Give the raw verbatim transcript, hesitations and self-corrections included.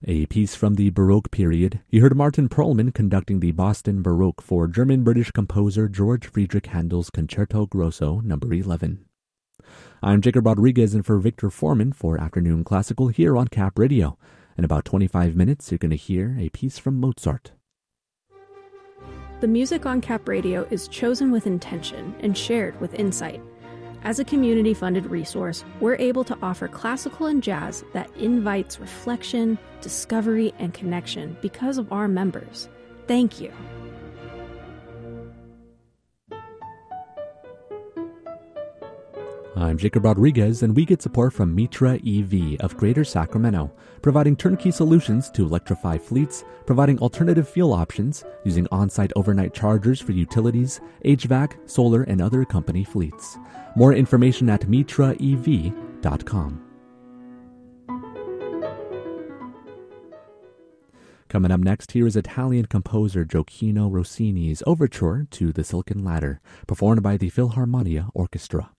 A piece from the Baroque period. You heard Martin Perlman conducting the Boston Baroque for German-British composer George Friedrich Handel's Concerto Grosso number eleven. I'm Jacob Rodriguez, and for Victor Foreman for Afternoon Classical here on Cap Radio. In about twenty-five minutes, you're going to hear a piece from Mozart. The music on Cap Radio is chosen with intention and shared with insight. As a community-funded resource, we're able to offer classical and jazz that invites reflection, discovery, and connection because of our members. Thank you. I'm Jacob Rodriguez, and we get support from Mitra E V of Greater Sacramento, providing turnkey solutions to electrify fleets, providing alternative fuel options, using on-site overnight chargers for utilities, H V A C, solar, and other company fleets. More information at mitra e v dot com. Coming up next, here is Italian composer Gioacchino Rossini's overture to The Silken Ladder, performed by the Philharmonia Orchestra.